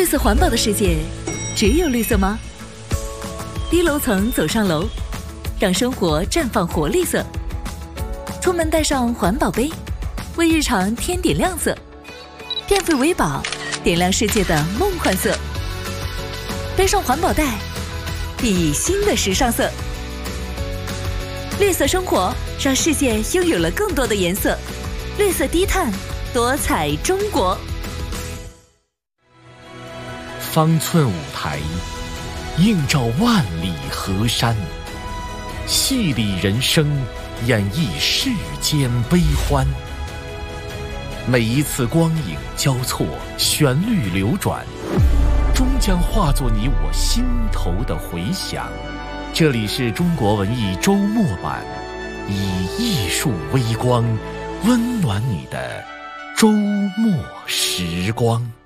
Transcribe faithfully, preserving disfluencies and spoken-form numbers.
绿色环保的世界，只有绿色吗？低楼层走上楼，让生活绽放活力色。出门带上环保杯，为日常添点亮色。变废为宝，点亮世界的梦幻色。背上环保袋，熠熠新的时尚色。绿色生活，让世界拥有了更多的颜色。绿色低碳，多彩中国。 方寸舞台，映照万里河山，戏里人生，演绎世间悲欢。每一次光影交错，旋律流转，终将化作你我心头的回响。这里是中国文艺周末版，以艺术微光温暖你的周末时光。